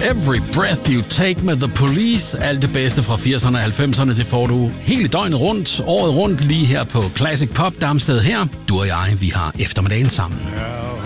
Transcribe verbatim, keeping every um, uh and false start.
Every Breath You Take med The Police. Alt det bedste fra firserne og halvfemserne, det får du hele døgnet rundt, året rundt, lige her på Classic Pop Darmsted her. Du og jeg, vi har eftermiddagen sammen.